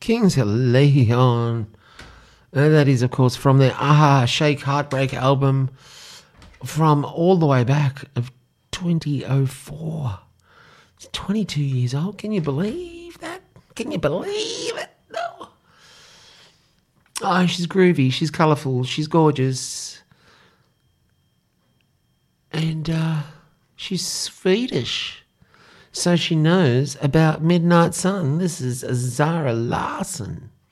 Kings of Leon. That is, of course, from their Aha Shake Heartbreak album from all the way back of 2004. It's 22 years old. Can you believe that? Can you believe it? No. Oh, she's groovy. She's colourful. She's gorgeous. And she's Swedish. So she knows about Midnight Sun. This is Zara Larsson.